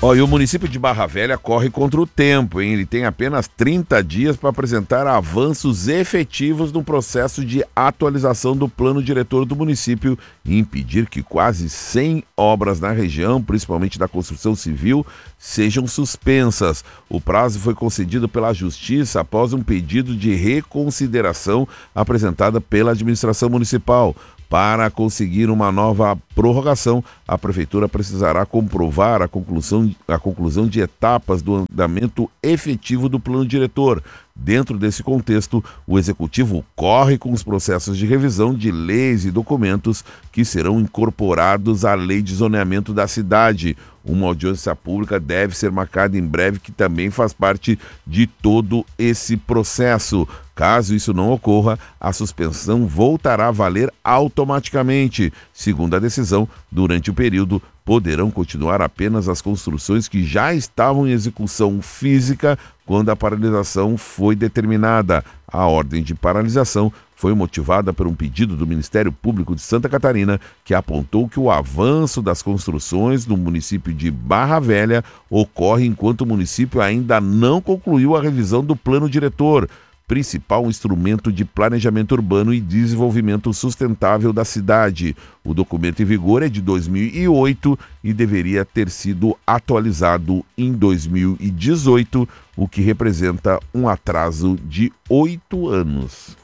E o município de Barra Velha corre contra o tempo, hein? Ele tem apenas 30 dias para apresentar avanços efetivos no processo de atualização do plano diretor do município e impedir que quase 100 obras na região, principalmente da construção civil, sejam suspensas. O prazo foi concedido pela Justiça após um pedido de reconsideração apresentada pela administração municipal. Para conseguir uma nova prorrogação, a Prefeitura precisará comprovar a conclusão de etapas do andamento efetivo do plano diretor. Dentro desse contexto, o Executivo corre com os processos de revisão de leis e documentos que serão incorporados à Lei de Zoneamento da cidade. Uma audiência pública deve ser marcada em breve, que também faz parte de todo esse processo. Caso isso não ocorra, a suspensão voltará a valer automaticamente. Segundo a decisão, durante o período, poderão continuar apenas as construções que já estavam em execução física quando a paralisação foi determinada. A ordem de paralisação foi motivada por um pedido do Ministério Público de Santa Catarina, que apontou que o avanço das construções no município de Barra Velha ocorre enquanto o município ainda não concluiu a revisão do plano diretor, principal instrumento de planejamento urbano e desenvolvimento sustentável da cidade. O documento em vigor é de 2008 e deveria ter sido atualizado em 2018, o que representa um atraso de 8 anos.